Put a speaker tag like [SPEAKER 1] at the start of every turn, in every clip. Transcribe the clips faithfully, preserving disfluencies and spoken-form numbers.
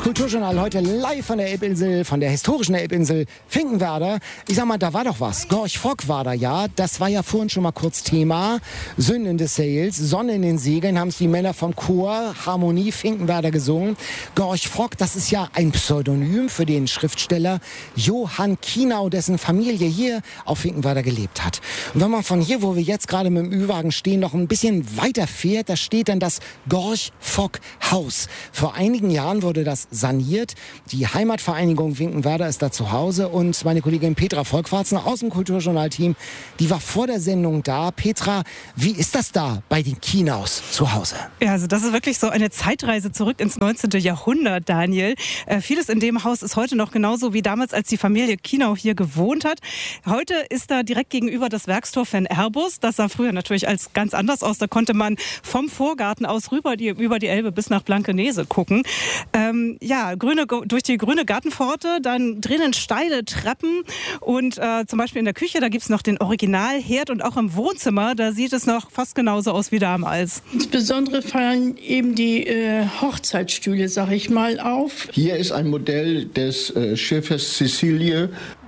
[SPEAKER 1] Das Kulturjournal heute live von der Elbinsel, von der historischen Elbinsel Finkenwerder. Ich sag mal, da war doch was. Gorch Fock war da ja. Das war ja vorhin schon mal kurz Thema. Sünden des Sails, Sonne in den Segeln, haben es die Männer vom Chor Harmonie Finkenwerder gesungen. Gorch Fock, das ist ja ein Pseudonym für den Schriftsteller Johann Kienau, dessen Familie hier auf Finkenwerder gelebt hat. Und wenn man von hier, wo wir jetzt gerade mit dem Ü-Wagen stehen, noch ein bisschen weiter fährt, da steht dann das Gorch Fock Haus. Vor einigen Jahren wurde das saniert. Die Heimatvereinigung Finkenwerder ist da zu Hause und meine Kollegin Petra Volkwarzen aus dem Kulturjournal-Team, die war vor der Sendung da. Petra, wie ist das da bei den Kienaus zu Hause?
[SPEAKER 2] Ja, also das ist wirklich so eine Zeitreise zurück ins neunzehnte. Jahrhundert, Daniel. Äh, vieles in dem Haus ist heute noch genauso wie damals, als die Familie Kienau hier gewohnt hat. Heute ist da direkt gegenüber das Werkstor Van Airbus. Das sah früher natürlich als ganz anders aus. Da konnte man vom Vorgarten aus rüber die, über die Elbe bis nach Blankenese gucken. Ähm, ja, grüne, durch die grüne Gartenpforte, dann drinnen steile Treppen und äh, zum Beispiel in der Küche, da gibt es noch den Originalherd und auch im Wohnzimmer, da sieht es noch fast genauso aus wie damals.
[SPEAKER 3] Insbesondere fallen eben die äh, Hochzeitsstühle, sag ich mal, auf.
[SPEAKER 4] Hier ist ein Modell des äh, Schiffes Sicilie.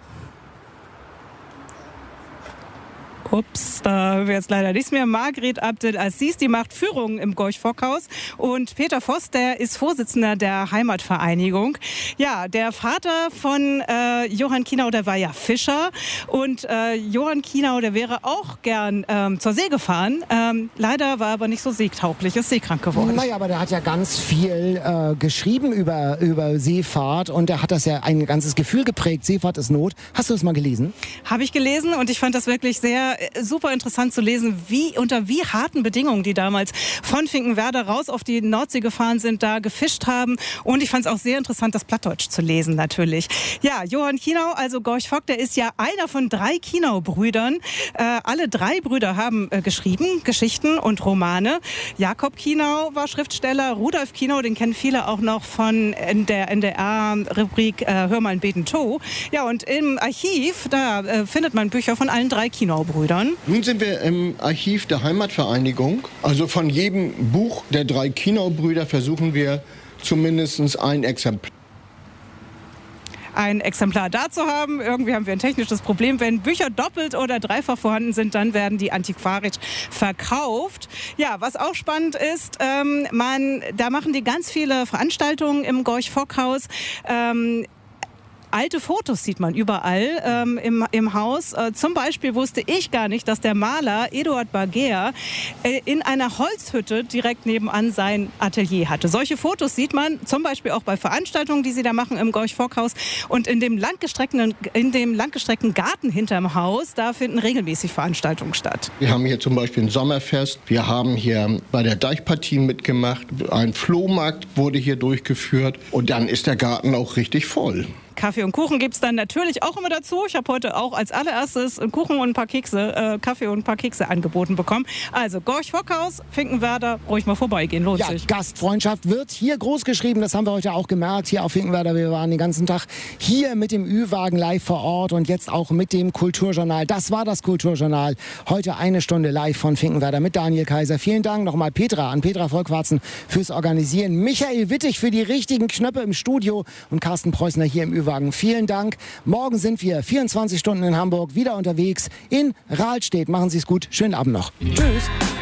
[SPEAKER 2] Ups, da hören wir jetzt leider nichts mehr. Margret Abdelaziz, die macht Führungen im Gorch Fock Haus. Und Peter Voss, der ist Vorsitzender der Heimatvereinigung. Ja, der Vater von äh, Johann Kienau, der war ja Fischer. Und äh, Johann Kienau, der wäre auch gern ähm, zur See gefahren. Ähm, leider war aber nicht so seetauglich, ist seekrank geworden.
[SPEAKER 1] Naja, aber der hat ja ganz viel äh, geschrieben über, über Seefahrt. Und der hat das ja ein ganzes Gefühl geprägt. Seefahrt ist Not. Hast du das mal gelesen?
[SPEAKER 2] Habe ich gelesen und ich fand das wirklich sehr super interessant zu lesen, wie unter wie harten Bedingungen die damals von Finkenwerder raus auf die Nordsee gefahren sind, da gefischt haben. Und ich fand es auch sehr interessant, das Plattdeutsch zu lesen natürlich. Ja, Johann Kienau, also Gorch Fock, der ist ja einer von drei Kienau-Brüdern. Äh, alle drei Brüder haben äh, geschrieben, Geschichten und Romane. Jakob Kienau war Schriftsteller, Rudolf Kienau, den kennen viele auch noch von in der N D R-Rubrik äh, Hör mal ein Beten to. Ja, und im Archiv, da äh, findet man Bücher von allen drei Kienau-Brüdern.
[SPEAKER 4] Nun sind wir im Archiv der Heimatvereinigung. Also von jedem Buch der drei Kienau-Brüder versuchen wir zumindest ein Exemplar.
[SPEAKER 2] ein Exemplar da zu haben. Irgendwie haben wir ein technisches Problem. Wenn Bücher doppelt oder dreifach vorhanden sind, dann werden die antiquarisch verkauft. Ja, was auch spannend ist, ähm, man, da machen die ganz viele Veranstaltungen im Gorch Fock Haus. Ähm, Alte Fotos sieht man überall ähm, im, im Haus. Äh, zum Beispiel wusste ich gar nicht, dass der Maler Eduard Barger äh, in einer Holzhütte direkt nebenan sein Atelier hatte. Solche Fotos sieht man zum Beispiel auch bei Veranstaltungen, die sie da machen im Gorch Fock Haus. Und in dem langgestreckten, in dem langgestreckten Garten hinterm Haus, da finden regelmäßig Veranstaltungen statt.
[SPEAKER 4] Wir haben hier zum Beispiel ein Sommerfest. Wir haben hier bei der Deichpartie mitgemacht. Ein Flohmarkt wurde hier durchgeführt. Und dann ist der Garten auch richtig voll.
[SPEAKER 2] Kaffee und Kuchen gibt es dann natürlich auch immer dazu. Ich habe heute auch als allererstes einen Kuchen und ein paar Kekse, äh, Kaffee und ein paar Kekse angeboten bekommen. Also Gorch Fock Haus, Finkenwerder, ruhig mal vorbeigehen, lohnt
[SPEAKER 1] ja,
[SPEAKER 2] sich.
[SPEAKER 1] Gastfreundschaft wird hier groß geschrieben, das haben wir heute auch gemerkt, hier auf Finkenwerder. Wir waren den ganzen Tag hier mit dem Ü-Wagen live vor Ort und jetzt auch mit dem Kulturjournal. Das war das Kulturjournal. Heute eine Stunde live von Finkenwerder mit Daniel Kaiser. Vielen Dank nochmal Petra, an Petra Volkwarzen fürs Organisieren. Michael Wittig für die richtigen Knöpfe im Studio und Carsten Preußner hier im Ü-Wagen. Vielen Dank. Morgen sind wir vierundzwanzig Stunden in Hamburg wieder unterwegs in Rahlstedt. Machen Sie es gut. Schönen Abend noch. Tschüss.